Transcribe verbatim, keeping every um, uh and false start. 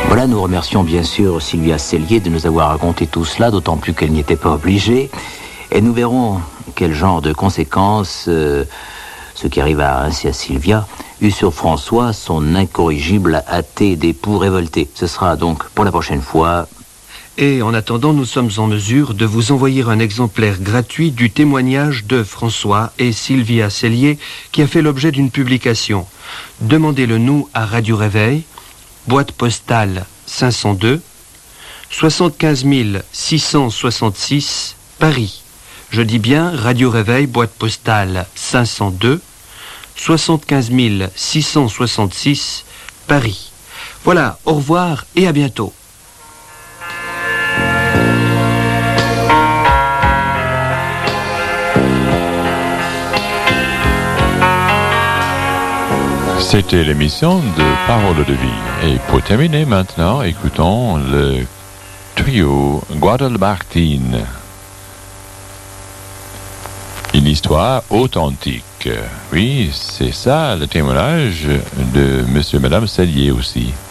Voilà, nous remercions bien sûr Sylvia Cellier de nous avoir raconté tout cela, d'autant plus qu'elle n'y était pas obligée. Et nous verrons quel genre de conséquences euh, ce qui arriva ainsi à Sylvia eut sur François, son incorrigible athée d'époux révolté. Ce sera donc pour la prochaine fois. Et en attendant, nous sommes en mesure de vous envoyer un exemplaire gratuit du témoignage de François et Sylvia Cellier qui a fait l'objet d'une publication. Demandez-le nous à Radio Réveil, boîte postale cinq cent deux, soixante-quinze mille six cent soixante-six, Paris. Je dis bien Radio Réveil, boîte postale cinq cent deux, soixante-quinze mille six cent soixante-six, Paris. Voilà, au revoir et à bientôt. C'était l'émission de Paroles de vie. Et pour terminer maintenant, écoutons le trio Guadalbartine. Une histoire authentique. Oui, c'est ça le témoignage de monsieur et madame Cellier aussi.